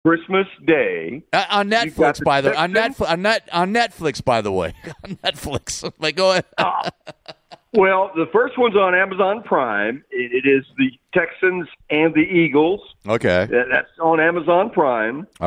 Christmas Day. On You've got Netflix, the by the way. On Texans. on Netflix, by the way. On Netflix. Like, go ahead. Well, the first one's on Amazon Prime. It is the Texans and the Eagles. Okay. That's on Amazon Prime.